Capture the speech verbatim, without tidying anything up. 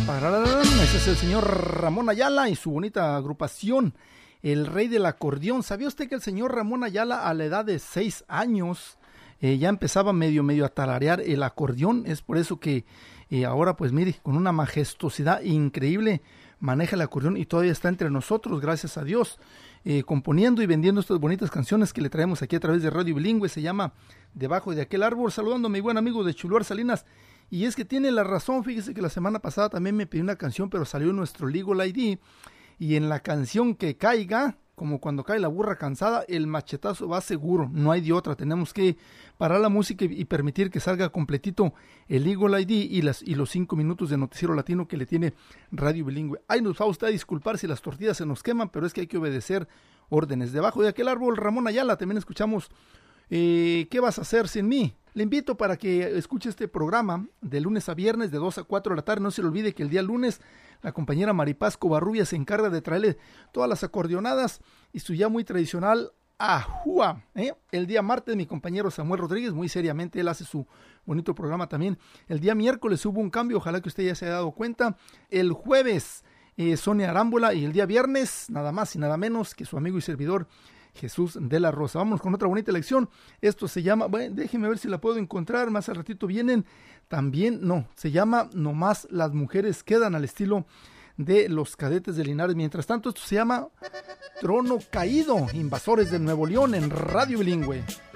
Ese es el señor Ramón Ayala y su bonita agrupación, El Rey del Acordeón. ¿Sabía usted que el señor Ramón Ayala a la edad de seis años eh, ya empezaba medio medio a tararear el acordeón? Es por eso que eh, ahora pues mire, con una majestuosidad increíble maneja el acordeón y todavía está entre nosotros, gracias a Dios, eh, componiendo y vendiendo estas bonitas canciones que le traemos aquí a través de Radio Bilingüe. Se llama Debajo de aquel árbol. Saludando a mi buen amigo de Chuluar, Salinas. Y es que tiene la razón, fíjese que la semana pasada también me pidió una canción, pero salió nuestro Legal I D, y en la canción que caiga, como cuando cae la burra cansada, el machetazo va seguro, no hay de otra. Tenemos que parar la música y, y permitir que salga completito el Legal I D y, las, y los cinco minutos de noticiero latino que le tiene Radio Bilingüe. Ay, nos va usted a disculpar si las tortillas se nos queman, pero es que hay que obedecer órdenes. Debajo de aquel árbol, Ramón Ayala. También escuchamos eh, ¿Qué vas a hacer sin mí? Le invito para que escuche este programa de lunes a viernes de dos a cuatro de la tarde. No se le olvide que el día lunes la compañera Maripaz Covarrubia se encarga de traerle todas las acordeonadas y su ya muy tradicional ajúa. ¿eh? El día martes mi compañero Samuel Rodríguez, muy seriamente, él hace su bonito programa también. El día miércoles hubo un cambio, ojalá que usted ya se haya dado cuenta. El jueves eh, Sonia Arámbula, y el día viernes nada más y nada menos que su amigo y servidor Jesús de la Rosa. Vamos con otra bonita lección. Esto se llama, bueno, déjeme ver si la puedo encontrar, más al ratito vienen. También, no, se llama Nomás las mujeres quedan, al estilo de los Cadetes de Linares. Mientras tanto, esto se llama Trono Caído, Invasores de Nuevo León, en Radio Bilingüe.